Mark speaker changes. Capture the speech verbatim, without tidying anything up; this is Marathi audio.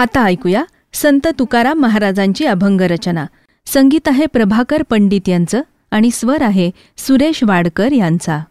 Speaker 1: आता ऐकूया संत तुकाराम महाराजांची अभंग रचना. संगीत आहे प्रभाकर पंडित यांचं आणि स्वर आहे सुरेश वाडकर यांचा.